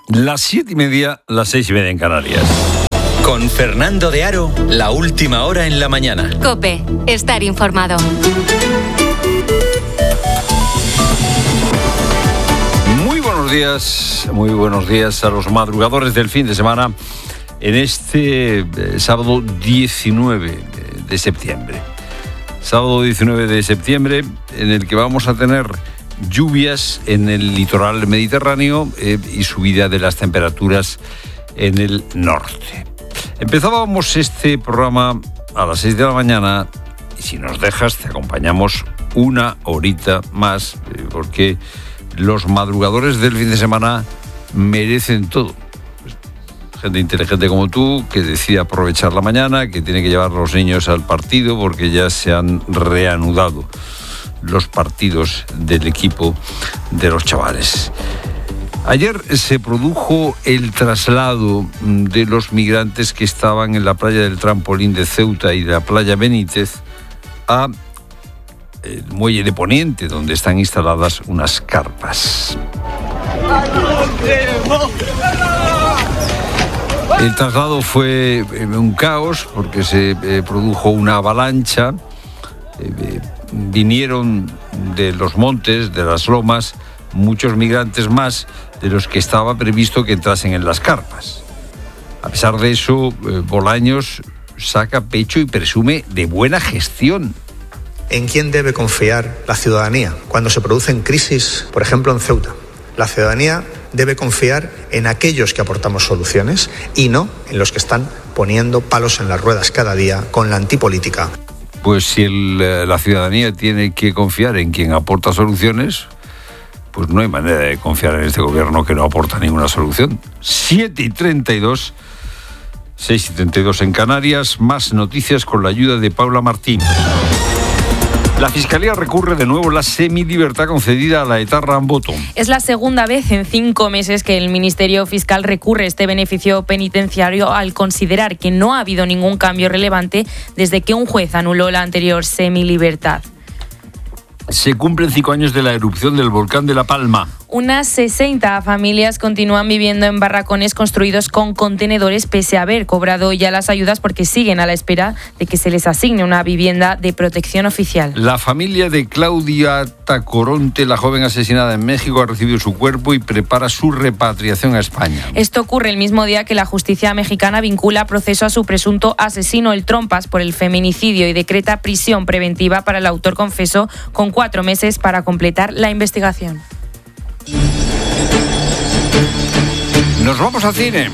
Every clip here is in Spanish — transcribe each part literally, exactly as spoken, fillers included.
Las siete y media, las seis y media en Canarias. Con Fernando de Aro, la última hora en la mañana. COPE, estar informado. Muy buenos días, muy buenos días a los madrugadores del fin de semana en este eh, sábado diecinueve de septiembre. Sábado diecinueve de septiembre, en el que vamos a tener lluvias en el litoral mediterráneo eh, y subida de las temperaturas en el norte. Empezábamos este programa a las seis de la mañana y si nos dejas te acompañamos una horita más eh, porque los madrugadores del fin de semana merecen todo. Gente inteligente como tú que decide aprovechar la mañana, que tiene que llevar a los niños al partido porque ya se han reanudado los partidos del equipo de los chavales. Ayer se produjo el traslado de los migrantes que estaban en la playa del Trampolín de Ceuta y de la playa Benítez a el muelle de Poniente, donde están instaladas unas carpas. El traslado fue un caos porque se eh, produjo una avalancha. Eh, vinieron de los montes, de las lomas, muchos migrantes más de los que estaba previsto que entrasen en las carpas. A pesar de eso, eh, Bolaños saca pecho y presume de buena gestión. ¿En quién debe confiar la ciudadanía cuando se producen crisis, por ejemplo en Ceuta? La ciudadanía debe confiar en aquellos que aportamos soluciones y no en los que están poniendo palos en las ruedas cada día con la antipolítica. Pues si el, la ciudadanía tiene que confiar en quien aporta soluciones, pues no hay manera de confiar en este gobierno que no aporta ninguna solución. siete y treinta y dos, seis y treinta y dos en Canarias, más noticias con la ayuda de Paula Martín. La Fiscalía recurre de nuevo la semilibertad concedida a la etarra Amboto. Es la segunda vez en cinco meses que el Ministerio Fiscal recurre este beneficio penitenciario al considerar que no ha habido ningún cambio relevante desde que un juez anuló la anterior semilibertad. Se cumplen cinco años de la erupción del volcán de La Palma. Unas sesenta familias continúan viviendo en barracones construidos con contenedores pese a haber cobrado ya las ayudas porque siguen a la espera de que se les asigne una vivienda de protección oficial. La familia de Claudia Tacoronte, la joven asesinada en México, ha recibido su cuerpo y prepara su repatriación a España. Esto ocurre el mismo día que la justicia mexicana vincula a proceso a su presunto asesino, el Trompas, por el feminicidio y decreta prisión preventiva para el autor confeso con cuatro meses para completar la investigación. Nos vamos al cine.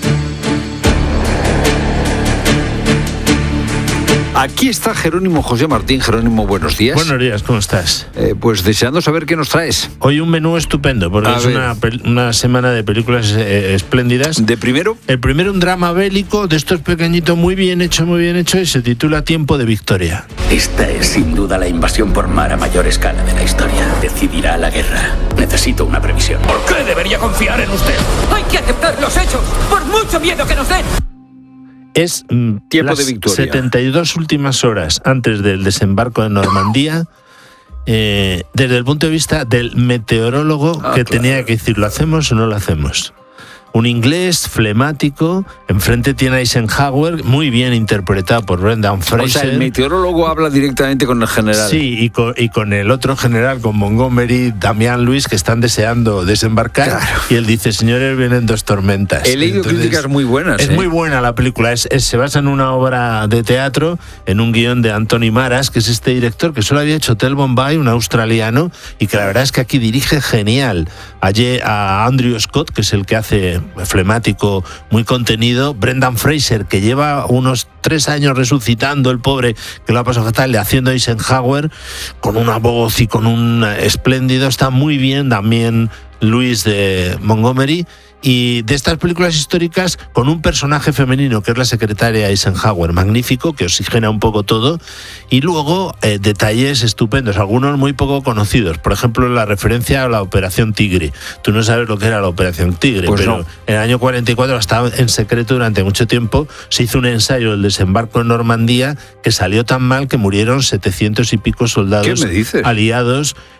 Aquí está Jerónimo José Martín. Jerónimo, buenos días. Buenos días, ¿cómo estás? Eh, pues deseando saber qué nos traes. Hoy un menú estupendo, porque A es ver. una, una semana de películas eh, espléndidas. ¿De primero? El primero, un drama bélico, de estos pequeñitos, muy bien hecho, muy bien hecho, y se titula Tiempo de Victoria. Esta es sin duda la invasión por mar a mayor escala de la historia. Decidirá la guerra. Necesito una previsión. ¿Por qué debería confiar en usted? Hay que aceptar los hechos, por mucho miedo que nos den. Es mm, Tiempo las de Victoria. setenta y dos últimas horas antes del desembarco de Normandía, eh, desde el punto de vista del meteorólogo Ah, que claro. tenía que decir, ¿lo hacemos o no lo hacemos? Un inglés flemático, enfrente tiene a Eisenhower, muy bien interpretado por Brendan Fraser. O sea, el meteorólogo habla directamente con el general. Sí, y con, y con el otro general, con Montgomery, Damián Luis, que están deseando desembarcar. Claro. Y él dice, señores, vienen dos tormentas. He leído Entonces, críticas muy buenas. Es ¿eh? muy buena la película. Es, es- se basa en una obra de teatro, en un guión de Anthony Maras, que es este director que solo había hecho Hotel Bombay, un australiano, y que la verdad es que aquí dirige genial. Allí a Andrew Scott, que es el que hace flemático, muy contenido. Brendan Fraser, que lleva unos tres años resucitando, el pobre, que lo ha pasado fatal, le haciendo Eisenhower, con una voz y con un espléndido. Está muy bien también Luis de Montgomery. Y de estas películas históricas, con un personaje femenino que es la secretaria Eisenhower, magnífico, que oxigena un poco todo, y luego eh, detalles estupendos, algunos muy poco conocidos. Por ejemplo, la referencia a la Operación Tigre. Tú no sabes lo que era la Operación Tigre, Pues pero no. en el año cuarenta y cuatro, hasta en secreto durante mucho tiempo, se hizo un ensayo del desembarco en Normandía que salió tan mal que murieron setecientos y pico soldados ¿Qué me dices? aliados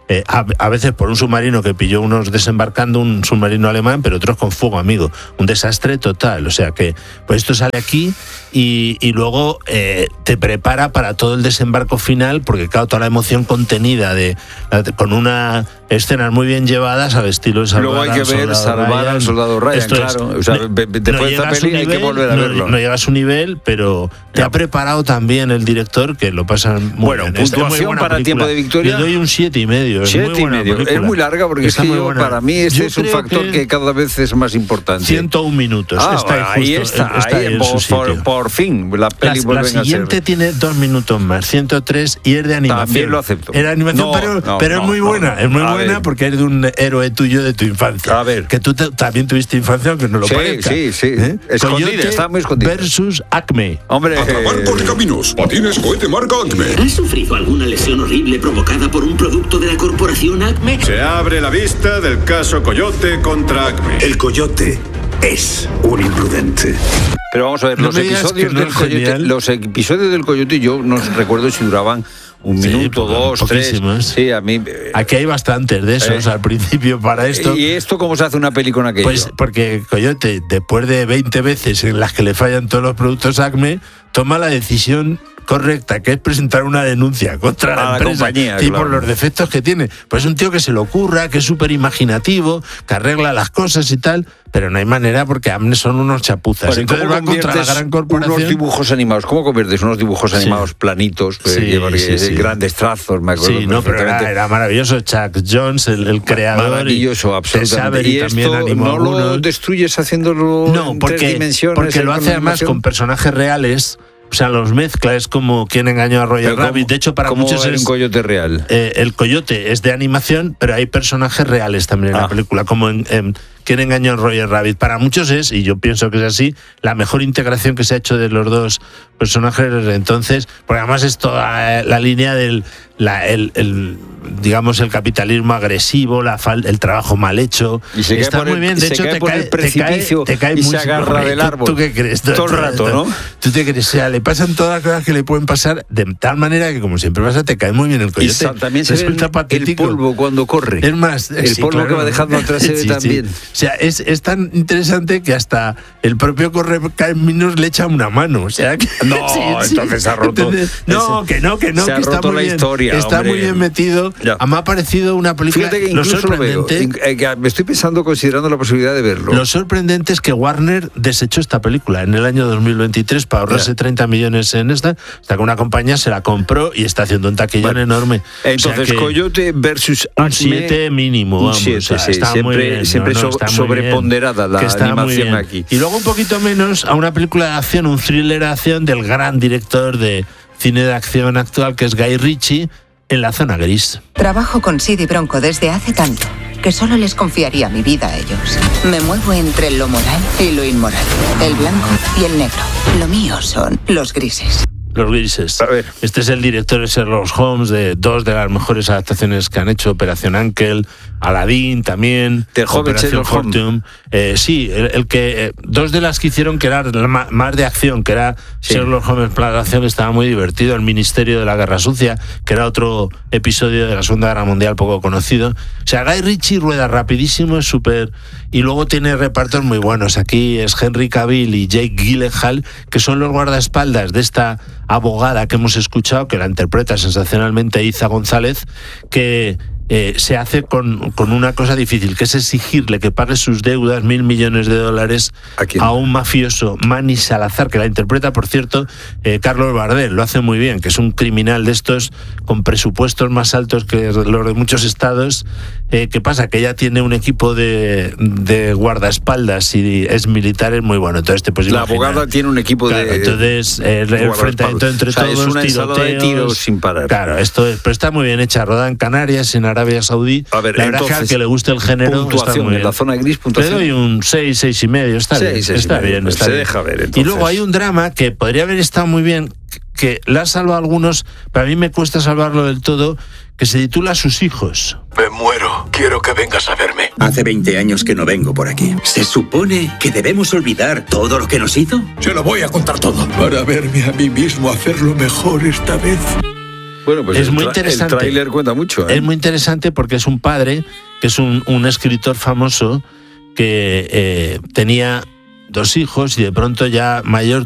eh, a, a veces por un submarino que pilló unos desembarcando, un submarino alemán, pero otros con fuego amigo. Un desastre total. O sea que, pues esto sale aquí y, y luego eh, te prepara para todo el desembarco final, porque claro, toda la emoción contenida de, de con una escenas muy bien llevadas al estilo de Salvar Luego hay que ver Salvar al soldado Ryan, Esto claro. Es, o sea, no, después no de esta peli nivel, hay que volver a no, verlo. No llega a su nivel, pero te ya. ha preparado también el director, que lo pasa muy bueno, bien. Puntuación para película. Tiempo de Victoria. Le doy un siete y medio. Siete y medio. Película. Es muy larga porque es que yo, para mí este yo es un factor que, que cada vez es más importante. ciento un minutos. Ah, está bueno, ahí justo, está. está ahí ahí por, por, por fin la peli la, vuelve la a ser. siguiente tiene dos minutos más, ciento tres, y es de animación. También lo acepto. Era animación, no, pero, no, pero no, es muy no, buena. No, es muy a buena ver. porque eres de un héroe tuyo de tu infancia. A ver. Que tú te, también tuviste infancia, aunque no lo sí, parezca. Sí, sí, ¿Eh? escondida, Coyote está muy escondida. Versus Acme. Hombre. Atrapar por caminos. Patines, cohete, marca Acme. ¿Has sufrido alguna lesión horrible provocada por un producto de la corporación Acme? Se abre la vista del caso Coyote contra Acme. El Coyote es un imprudente. Pero vamos a ver, no los episodios no del Coyote, genial. los episodios del Coyote yo no recuerdo si duraban un sí, minuto, dos, poquísimos. tres. Sí, a mí. Eh, Aquí hay bastantes de esos eh, al principio para esto. ¿Y esto cómo se hace una peli con aquello? Pues porque Coyote, después de veinte veces en las que le fallan todos los productos Acme, toma la decisión correcta, que es presentar una denuncia contra la, la empresa compañía, y claro. por los defectos que tiene. Pues es un tío que se le ocurra, que es súper imaginativo, que arregla las cosas y tal, pero no hay manera porque Acme son unos chapuzas. Bueno, entonces va contra la gran corporación. Unos dibujos animados, ¿cómo conviertes unos dibujos animados sí. planitos, que sí, sí, sí. grandes trazos, me acuerdo? Sí, no, pero era, era maravilloso. Chuck Jones, el, el creador. Maravilloso, absolutamente. Y, y también animó no algunos. Lo destruyes haciéndolo no, en porque, tres dimensiones. porque lo hace además con personajes reales. O sea, los mezcla, es como quien engañó a Roger Rabbit. De hecho, para muchos es un coyote real. Eh, el coyote es de animación, pero hay personajes reales también en ah. la película, como en, en Quien engañó a Roger Rabbit. Para muchos es, y yo pienso que es así, la mejor integración que se ha hecho de los dos personajes desde entonces, porque además es toda la línea del la, el, el digamos el capitalismo agresivo, la fal, el trabajo mal hecho. Y se está cae muy bien, de hecho te cae, te cae, te cae y muy se agarra bien. del árbol. ¿Tú, ¿Tú qué crees? Todo el rato, ¿no? ¿Tú te crees? O sea, le pasan todas las cosas que le pueden pasar de tal manera que, como siempre pasa, te cae muy bien el coyote. Y también se ve el polvo cuando corre. Es más, el sí, polvo claro, que va dejando atrás se ve sí, también. Sí. O sea, es, es tan interesante que hasta el propio Correcaminos le echa una mano. O sea, que, no, sí, entonces sí. se ha roto. Entonces, no, que no, que no, se que ha está roto muy la bien, historia. Está hombre. muy bien metido. Ya. Me ha parecido una película. Fíjate que incluso lo sorprendente. Lo veo. Me estoy pensando, considerando la posibilidad de verlo. Lo sorprendente es que Warner desechó esta película en el año dos mil veintitrés para ahorrarse ya. treinta millones en esta. Hasta que una compañía se la compró y está haciendo un taquillón bueno, enorme. Entonces, o sea Coyote versus un siete mínimo. Vamos, siete, o sea, sí, está siempre, muy bien, siempre no, no, so, está sobreponderada muy bien, la animación aquí. Y luego un poquito menos a una película de acción, un thriller de acción del gran director de cine de acción actual que es Guy Ritchie, En la zona gris. Trabajo con Sid y Bronco desde hace tanto que solo les confiaría mi vida a ellos. Me muevo entre lo moral y lo inmoral, el blanco y el negro. Lo mío son los grises. Los grises. A ver. Este es el director de Sherlock Holmes, de dos de las mejores adaptaciones que han hecho, Operación Ángel, Aladdin también, de joven Sherlock Holmes. Eh, sí, el, el que eh, dos de las que hicieron que era más de acción, que era sí. Sherlock Holmes Plan de Acción, que estaba muy divertido, El Ministerio de la Guerra Sucia, que era otro episodio de la Segunda Guerra Mundial poco conocido. O sea, Guy Ritchie rueda rapidísimo, es súper... Y luego tiene repartos muy buenos. Aquí es Henry Cavill y Jake Gyllenhaal, que son los guardaespaldas de esta abogada que hemos escuchado, que la interpreta sensacionalmente Eiza González, que eh, se hace con, con una cosa difícil, que es exigirle que pague sus deudas, mil millones de dólares, ¿a, ¿A un mafioso, Manny Salazar, que la interpreta, por cierto, eh, Carlos Bardel, lo hace muy bien, que es un criminal de estos con presupuestos más altos que los de muchos estados. Eh, ¿Qué pasa? Que ella tiene un equipo de, de guardaespaldas y es militares muy bueno. Entonces te puedes la imaginar. abogada tiene un equipo claro, de... Entonces eh, el enfrentamiento entre o sea, todos, es una tiroteos, de tiros sin parar. Claro, esto es, pero está muy bien hecha, rodada en Canarias, en Arabia Saudí. A ver, la verdad entonces, que al que le guste el género puntuación, está muy bien. En la zona gris, puntuación. Le doy un seis, seis y medio, está seis, bien, seis está medio, bien, está se bien. deja ver, entonces. Y luego hay un drama que podría haber estado muy bien, que la ha salvado a algunos, pero a mí me cuesta salvarlo del todo, que se titula Sus hijos. Me muero, quiero que vengas a verme. Hace veinte años que no vengo por aquí. ¿Se supone que debemos olvidar todo lo que nos hizo? Se lo voy a contar todo, para verme a mí mismo hacerlo mejor esta vez. Bueno, pues es el muy tra- interesante. El tráiler cuenta mucho, ¿eh? Es muy interesante porque es un padre que es un, un escritor famoso que eh, tenía dos hijos y de pronto ya mayor